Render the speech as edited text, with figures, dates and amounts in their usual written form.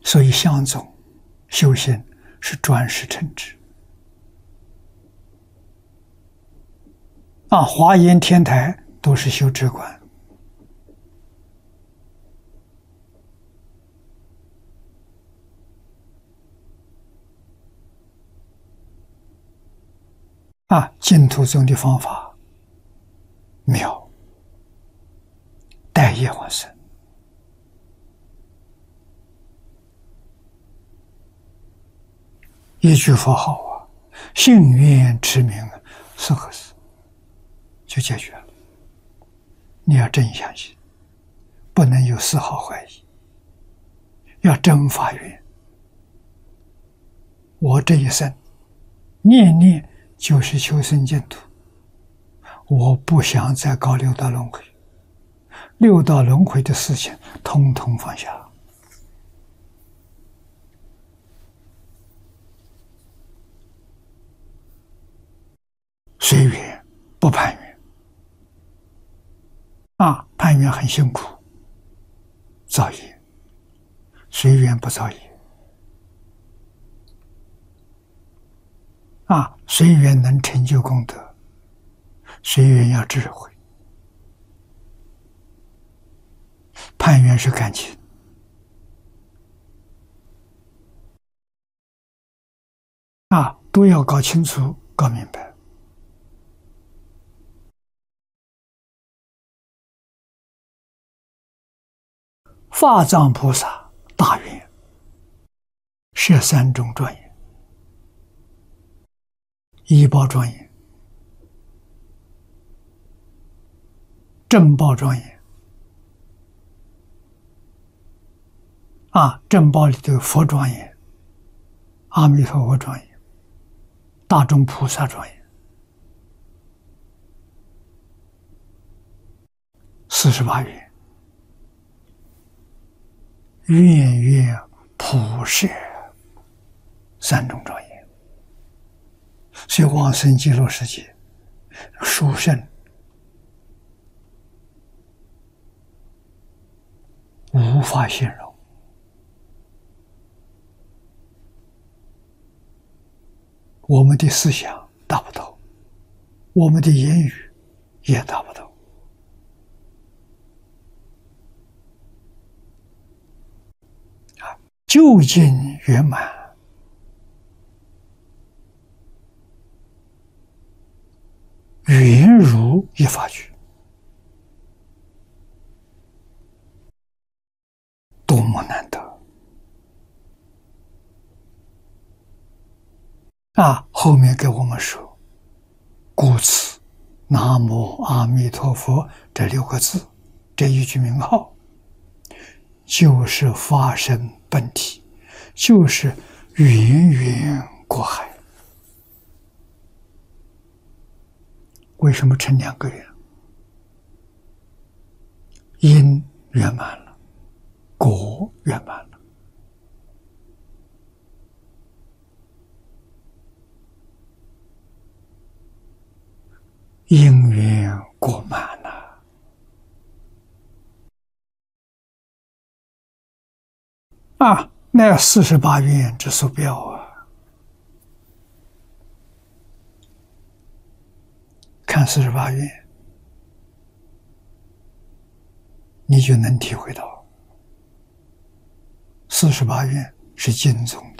所以相宗修行是专事成之。华严天台都是修止观。净土宗的方法妙，待业往生。一句佛号信愿持名4个字就解决了。你要真相信，不能有丝毫怀疑，要真发愿。我这一生念念就是求生净土，我不想再搞六道轮回，六道轮回的事情统统放下。随缘，不攀缘。攀缘很辛苦，造业；随缘不造业。随缘能成就功德，随缘要智慧。攀缘是感情。都要搞清楚、搞明白。法藏菩萨大愿设3种庄严：依报庄严、正报庄严。正报里头佛庄严、阿弥陀佛庄严、大众菩萨庄严，48愿。愿愿普摄3种庄严。所以往生极乐世界殊胜无法形容。我们的思想达不到，我们的言语也达不到。究竟圆满，圆如一法句，多么难得！后面给我们说，故此南无阿弥陀佛这6个字，这一句名号，就是法身本体，就是源源过海。为什么成2个愿？因圆满了，果圆满了。因缘果满了。那48愿之所标看48愿，你就能体会到，48愿是经中